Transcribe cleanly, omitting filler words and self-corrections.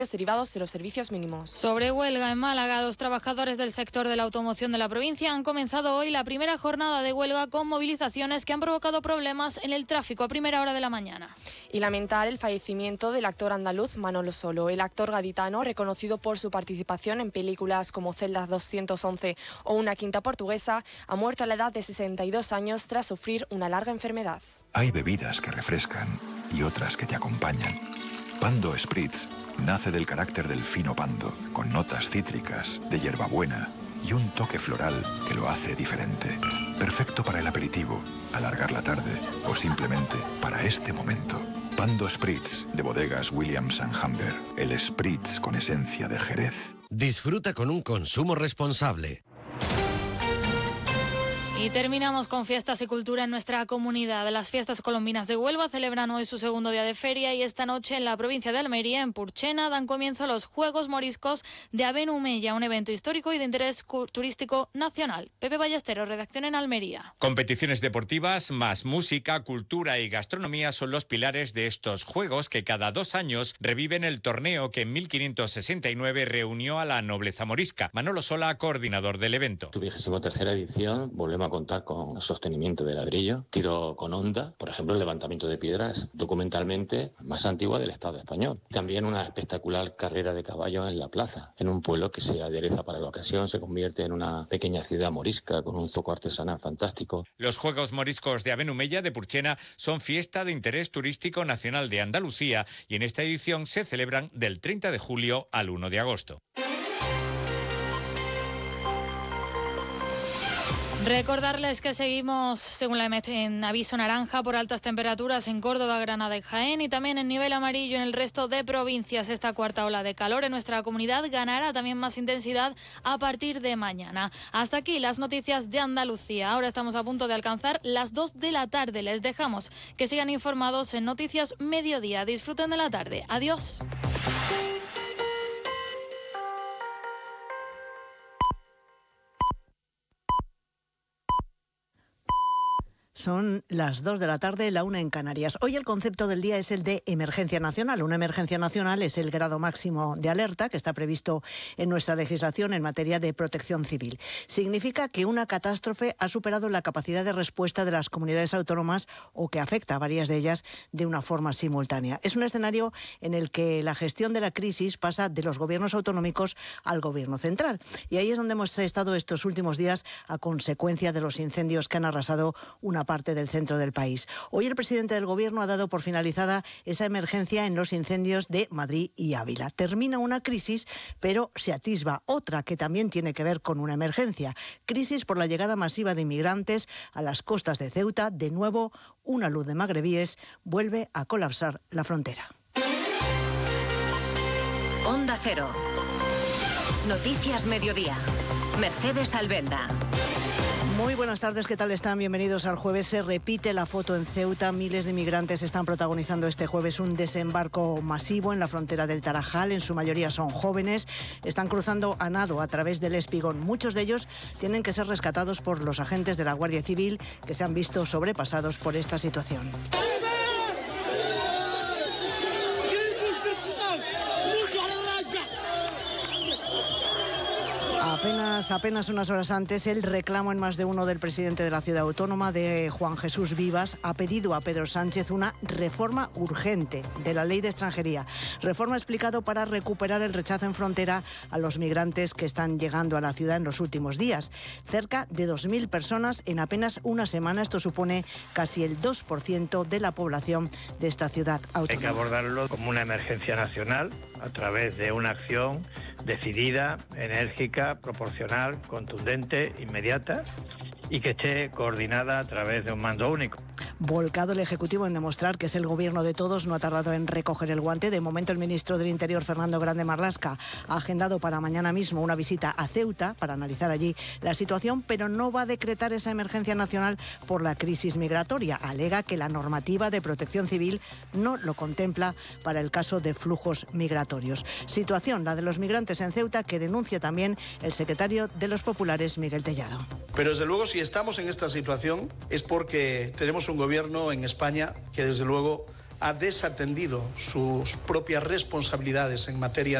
derivados de los servicios mínimos. Sobre huelga en Málaga, los trabajadores del sector de la automoción de la provincia han comenzado hoy la primera jornada de huelga con movilizaciones que han provocado problemas en el tráfico a primera hora de la mañana. Y lamentar el fallecimiento del actor andaluz Manolo Solo. El actor gaditano, reconocido por su participación en películas como Celda 211 o Una quinta portuguesa, ha muerto a la edad de 62 años tras sufrir una larga enfermedad. Hay bebidas que refrescan y otras que te acompañan. Pando Spritz nace del carácter del fino pando, con notas cítricas, de hierbabuena y un toque floral que lo hace diferente. Perfecto para el aperitivo, alargar la tarde o simplemente para este momento. Pando Spritz, de bodegas Williams & Humber. El Spritz con esencia de Jerez. Disfruta con un consumo responsable. Y terminamos con fiestas y cultura en nuestra comunidad. Las fiestas colombinas de Huelva celebran hoy su segundo día de feria y esta noche en la provincia de Almería, en Purchena, dan comienzo a los Juegos Moriscos de Abenumella, un evento histórico y de interés turístico nacional. Pepe Ballesteros, redacción en Almería. Competiciones deportivas, más música, cultura y gastronomía son los pilares de estos Juegos que cada 2 años reviven el torneo que en 1569 reunió a la nobleza morisca. Manolo Sola, coordinador del evento. Su 23ª edición, volvemos a contar con sostenimiento de ladrillo, tiro con honda, por ejemplo el levantamiento de piedras, documentalmente más antigua del Estado español. También una espectacular carrera de caballos en la plaza, en un pueblo que se adereza para la ocasión, se convierte en una pequeña ciudad morisca con un zoco artesanal fantástico. Los Juegos Moriscos de Abenumella de Purchena son fiesta de interés turístico nacional de Andalucía y en esta edición se celebran del 30 de julio al 1 de agosto. Recordarles que seguimos, según la EMET, en aviso naranja por altas temperaturas en Córdoba, Granada y Jaén y también en nivel amarillo en el resto de provincias. Esta cuarta ola de calor en nuestra comunidad ganará también más intensidad a partir de mañana. Hasta aquí las noticias de Andalucía. Ahora estamos a punto de alcanzar las 2 de la tarde. Les dejamos que sigan informados en Noticias Mediodía. Disfruten de la tarde. Adiós. Son las 2 de la tarde, la 1 en Canarias. Hoy el concepto del día es el de emergencia nacional. Una emergencia nacional es el grado máximo de alerta que está previsto en nuestra legislación en materia de protección civil. Significa que una catástrofe ha superado la capacidad de respuesta de las comunidades autónomas o que afecta a varias de ellas de una forma simultánea. Es un escenario en el que la gestión de la crisis pasa de los gobiernos autonómicos al gobierno central. Y ahí es donde hemos estado estos últimos días a consecuencia de los incendios que han arrasado una parte del centro del país. Hoy el presidente del Gobierno ha dado por finalizada esa emergencia en los incendios de Madrid y Ávila. Termina una crisis, pero se atisba otra que también tiene que ver con una emergencia. Crisis por la llegada masiva de inmigrantes a las costas de Ceuta. De nuevo, una luz de magrebíes vuelve a colapsar la frontera. Onda Cero. Noticias Mediodía. Mercedes Albenda. Muy buenas tardes, ¿qué tal están? Bienvenidos al jueves. Se repite la foto en Ceuta. Miles de inmigrantes están protagonizando este jueves un desembarco masivo en la frontera del Tarajal. En su mayoría son jóvenes. Están cruzando a nado a través del Espigón. Muchos de ellos tienen que ser rescatados por los agentes de la Guardia Civil que se han visto sobrepasados por esta situación. Apenas unas horas antes, el reclamo en más de uno del presidente de la ciudad autónoma, de Juan Jesús Vivas, ha pedido a Pedro Sánchez una reforma urgente de la ley de extranjería. Reforma explicado para recuperar el rechazo en frontera a los migrantes que están llegando a la ciudad en los últimos días. Cerca de 2.000 personas en apenas una semana. Esto supone casi el 2% de la población de esta ciudad autónoma. Hay que abordarlo como una emergencia nacional a través de una acción decidida, enérgica, proporcional, contundente, inmediata y que esté coordinada a través de un mando único. Volcado el Ejecutivo en demostrar que es el gobierno de todos, no ha tardado en recoger el guante. De momento el ministro del Interior, Fernando Grande Marlaska, ha agendado para mañana mismo una visita a Ceuta para analizar allí la situación, pero no va a decretar esa emergencia nacional por la crisis migratoria. Alega que la normativa de protección civil no lo contempla para el caso de flujos migratorios. Situación, la de los migrantes en Ceuta, que denuncia también el secretario de los Populares, Miguel Tellado. Pero desde luego, si estamos en esta situación es porque tenemos un gobierno en España que desde luego ha desatendido sus propias responsabilidades en materia